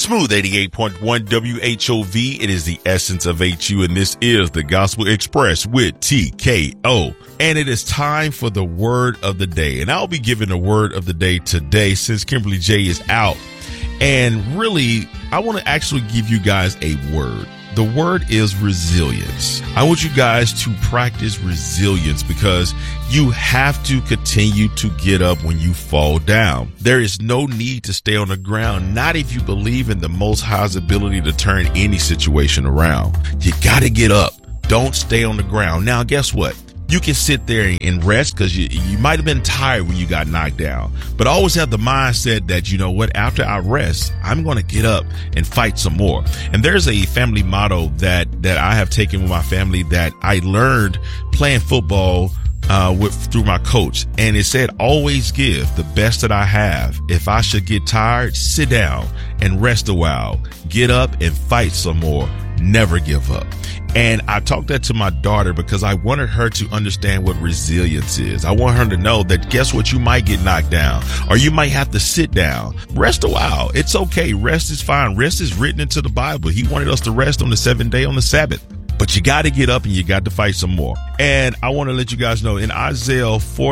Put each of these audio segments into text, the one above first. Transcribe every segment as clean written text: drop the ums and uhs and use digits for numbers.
Smooth 88.1 WHOV. It is the essence of HU, and this is the Gospel Express with TKO. And it is time for the word of the day. And I'll be giving the word of the day today since Kimberly J is out. And really, I want to actually give you guys a word. The word is resilience. I want you guys to practice resilience because you have to continue to get up when you fall down. There is no need to stay on the ground, not if you believe in the Most High's ability to turn any situation around. You got to get up. Don't stay on the ground. Now, guess what? You can sit there and rest because you might have been tired when you got knocked down. But always have the mindset that, you know what, after I rest, I'm going to get up and fight some more. And there's a family motto that I have taken with my family that I learned playing football through my coach. And it said, always give the best that I have. If I should get tired, sit down and rest a while. Get up and fight some more. Never give up. And I talked that to my daughter because I wanted her to understand what resilience is. I want her to know that guess what? You might get knocked down or you might have to sit down. Rest a while. It's okay. Rest is fine. Rest is written into the Bible. He wanted us to rest on the seventh day on the Sabbath. But you got to get up and you got to fight some more. And I want to let you guys know in Isaiah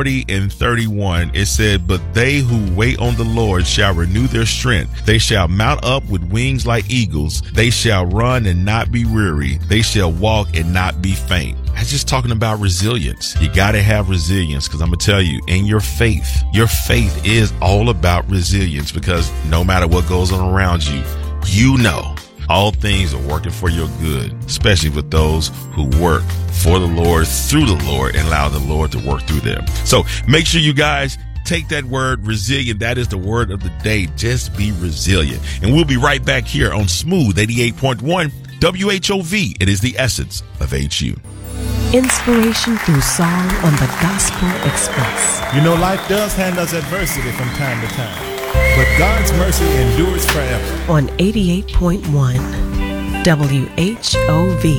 40:31, it said, but they who wait on the Lord shall renew their strength. They shall mount up with wings like eagles. They shall run and not be weary. They shall walk and not be faint. I'm just talking about resilience. You got to have resilience because I'm going to tell you, in your faith is all about resilience because no matter what goes on around you, you know all things are working for your good, especially with those who work for the Lord, through the Lord, and allow the Lord to work through them. So make sure you guys take that word resilient. That is the word of the day. Just be resilient. And we'll be right back here on Smooth 88.1 WHOV. It is the essence of HU. Inspiration through song on the Gospel Express. You know, life does hand us adversity from time to time, but God's mercy endures forever. On 88.1 WHOV.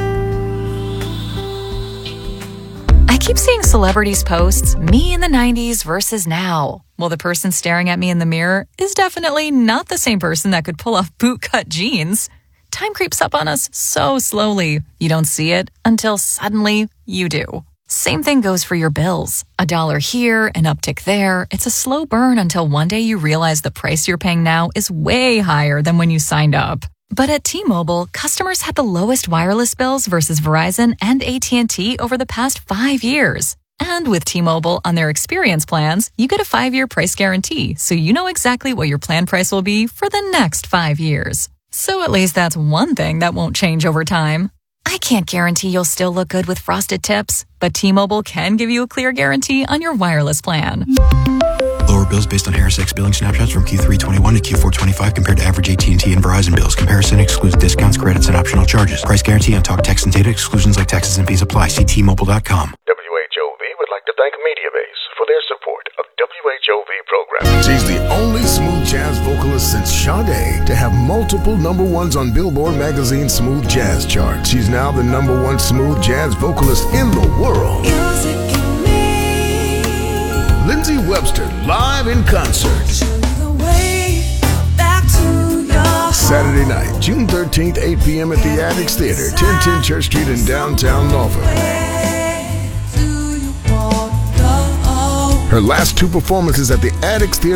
I keep seeing celebrities posts, me in the 90s versus now. Well, the person staring at me in the mirror is definitely not the same person that could pull off bootcut jeans. Time creeps up on us so slowly. You don't see it until suddenly you do. Same thing goes for your bills. $1 here, an uptick there. It's a slow burn until one day you realize the price you're paying now is way higher than when you signed up. But at T-Mobile, customers had the lowest wireless bills versus Verizon and AT&T over the past 5 years. And with T-Mobile on their experience plans, you get a 5-year price guarantee, so you know exactly what your plan price will be for the next 5 years. So at least that's one thing that won't change over time. I can't guarantee you'll still look good with frosted tips, but T-Mobile can give you a clear guarantee on your wireless plan. Lower bills based on HarrisX billing snapshots from Q321 to Q425 compared to average AT&T and Verizon bills. Comparison excludes discounts, credits, and optional charges. Price guarantee on talk, text, and data. Exclusions like taxes and fees apply. See T-Mobile.com. WHOV would like to thank MediaBase for their support of WHOV programming. She's the only smooth jazz vocalist since Sade to have multiple number ones on Billboard Magazine's Smooth Jazz chart. She's now the number one smooth jazz vocalist in the world. Lindsay Webster, live in concert. Saturday night, June 13th, 8 p.m. at the Addicts Theater, 1010 Church Street in downtown Norfolk. Her last two performances at the Addicts Theater